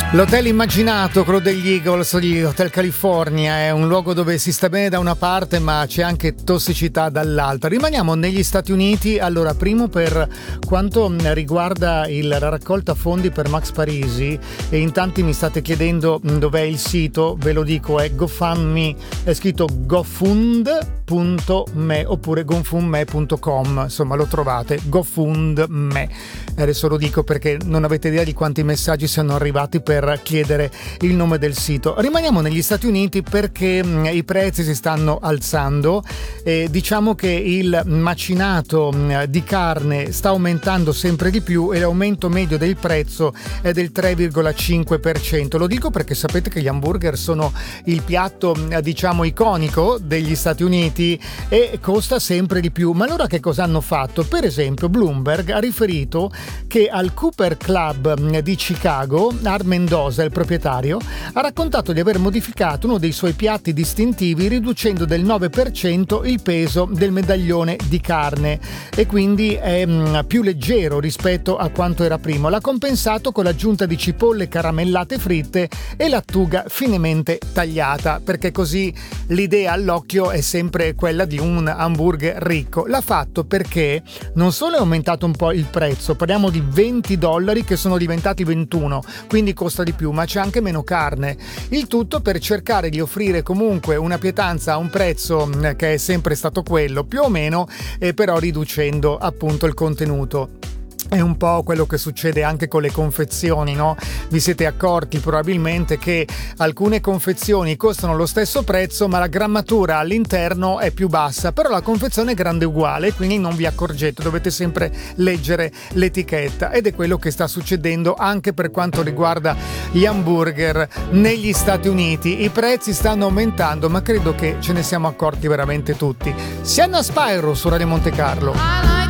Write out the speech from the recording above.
L'hotel immaginato, quello degli Eagles di Hotel California, è un luogo dove si sta bene da una parte ma c'è anche tossicità dall'altra. Rimaniamo negli Stati Uniti. Allora, primo per quanto riguarda la raccolta fondi per Max Parisi, e in tanti mi state chiedendo dov'è il sito, ve lo dico, è GoFundMe, è scritto gofund.me oppure gonfundme.com, insomma lo trovate, GoFundMe. Adesso lo dico perché non avete idea di quanti messaggi siano arrivati per chiedere il nome del sito. Rimaniamo negli Stati Uniti perché i prezzi si stanno alzando e diciamo che il macinato di carne sta aumentando sempre di più e l'aumento medio del prezzo è del 3,5%. Lo dico perché sapete che gli hamburger sono il piatto diciamo iconico degli Stati Uniti e costa sempre di più. Ma allora che cosa hanno fatto? Per esempio Bloomberg ha riferito che al Cooper Club di Chicago Armen Dosa, il proprietario, ha raccontato di aver modificato uno dei suoi piatti distintivi riducendo del 9% il peso del medaglione di carne e quindi è più leggero rispetto a quanto era prima. L'ha compensato con l'aggiunta di cipolle caramellate fritte e lattuga finemente tagliata, perché così l'idea all'occhio è sempre quella di un hamburger ricco. L'ha fatto perché non solo è aumentato un po' il prezzo, parliamo di $20 che sono diventati 21, quindi costa di più, ma c'è anche meno carne. Il tutto per cercare di offrire comunque una pietanza a un prezzo che è sempre stato quello, più o meno, però riducendo appunto il contenuto. È un po' quello che succede anche con le confezioni, no? Vi siete accorti probabilmente che alcune confezioni costano lo stesso prezzo ma la grammatura all'interno è più bassa, però la confezione è grande uguale, quindi non vi accorgete, dovete sempre leggere l'etichetta, ed è quello che sta succedendo anche per quanto riguarda gli hamburger negli Stati Uniti. I prezzi stanno aumentando, ma credo che ce ne siamo accorti veramente tutti. Sienna Spyro su Radio Monte Carlo.